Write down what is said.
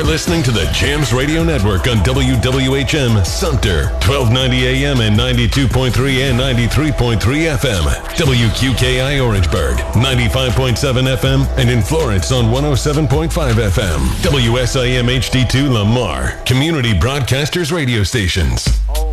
listening to the Jams Radio Network on WWHM Sumter, 1290 AM and 92.3 and 93.3 FM. WQKI Orangeburg, 95.7 FM, and in Florence on 107.5 FM. WSIM HD2 Lamar, Community Broadcasters Radio Stations.